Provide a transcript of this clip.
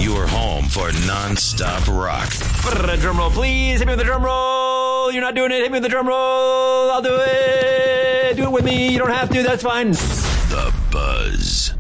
Your home for non-stop rock. Drum roll, please. Hit me with the drum roll. You're not doing it. Hit me with the drum roll. I'll do it. Do it with me. You don't have to. That's fine. The Buzz.